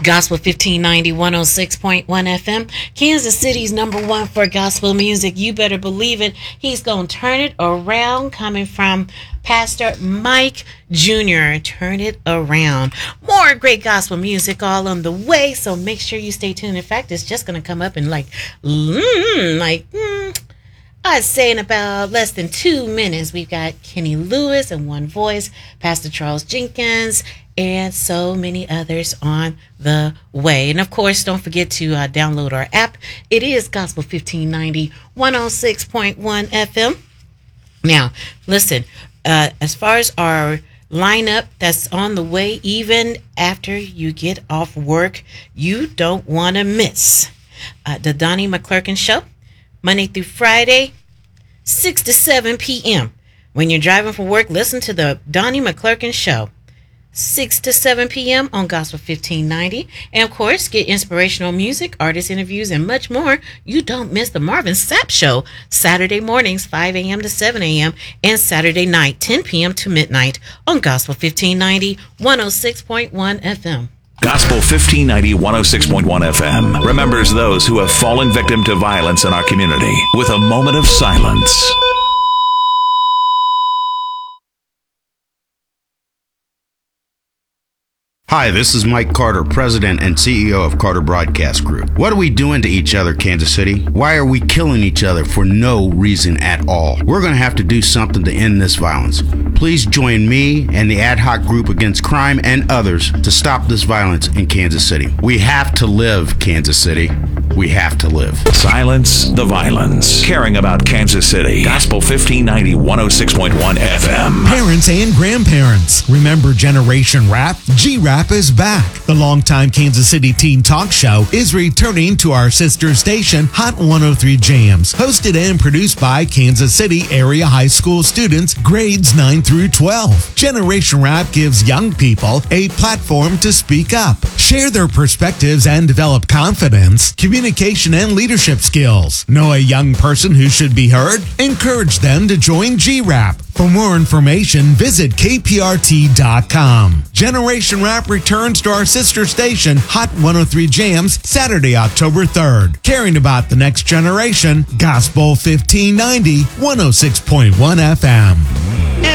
Gospel 1590 106.1 FM, Kansas City's #1 for gospel music. You better believe it. He's going to turn it around, coming from Pastor Mike Jr. Turn it around. More great gospel music all on the way, so make sure you stay tuned. In fact, it's just going to come up in I'd say in about less than 2 minutes. We've got Kenny Lewis and One Voice, Pastor Charles Jenkins, and so many others on the way. And of course, don't forget to download our app. It is Gospel 1590 106.1 FM. Now, listen, as far as our lineup that's on the way, even after you get off work, you don't want to miss the Donnie McClurkin Show, Monday through Friday, 6 to 7 p.m. When you're driving for work, listen to the Donnie McClurkin Show, 6 to 7 p.m. on Gospel 1590. And of course, get inspirational music, artist interviews, and much more. You don't miss the Marvin Sapp Show, Saturday mornings, 5 a.m. to 7 a.m. and Saturday night, 10 p.m. to midnight on Gospel 1590 106.1 FM. Gospel 1590 106.1 FM remembers those who have fallen victim to violence in our community with a moment of silence. Hi, this is Mike Carter, President and CEO of Carter Broadcast Group. What are we doing to each other, Kansas City? Why are we killing each other for no reason at all? We're going to have to do something to end this violence. Please join me and the Ad Hoc Group Against Crime and others to stop this violence in Kansas City. We have to live, Kansas City. We have to live. Silence the violence. Caring about Kansas City. Gospel 1590 106.1 FM. Parents and grandparents, remember Generation Rap? G-Rap is back. The longtime Kansas City teen talk show is returning to our sister station, Hot 103 Jams, hosted and produced by Kansas City area high school students, grades 9 through 12. Generation Rap gives young people a platform to speak up, share their perspectives, and develop confidence, communication, and leadership skills. Know a young person who should be heard? Encourage them to join G-Rap. For more information, visit kprt.com. Generation Rap returns to our sister station, Hot 103 Jams, Saturday, October 3rd. Caring about the next generation, Gospel 1590 106.1 FM.